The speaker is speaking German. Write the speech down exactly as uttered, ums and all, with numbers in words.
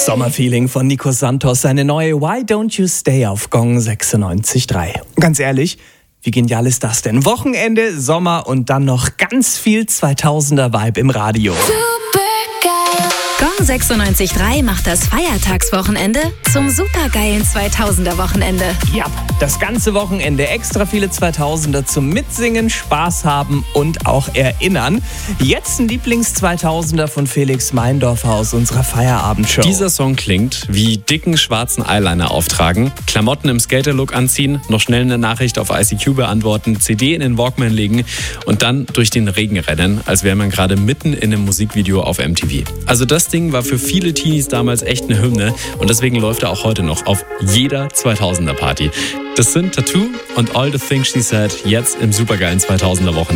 Sommerfeeling von Nico Santos, seine neue Why Don't You Stay auf Gong sechsundneunzig Komma drei. Ganz ehrlich, wie genial ist das denn? Wochenende, Sommer und dann noch ganz viel zweitausender-Vibe im Radio. Gong sechsundneunzig Komma drei macht das Feiertagswochenende zum supergeilen zweitausender-Wochenende. Ja, das ganze Wochenende extra viele zweitausender zum Mitsingen, Spaß haben und auch erinnern. Jetzt ein Lieblings-zweitausender von Felix Meindorfer aus unserer Feierabendshow. Dieser Song klingt wie dicken schwarzen Eyeliner auftragen, Klamotten im Skater-Look anziehen, noch schnell eine Nachricht auf I C Q beantworten, C D in den Walkman legen und dann durch den Regen rennen, als wäre man gerade mitten in einem Musikvideo auf M T V. Also das Ding war für viele Teenies damals echt eine Hymne und deswegen läuft er auch heute noch auf jeder zweitausender Party. Das sind Tattoo und All the Things She Said jetzt im supergeilen zweitausender Wochenende.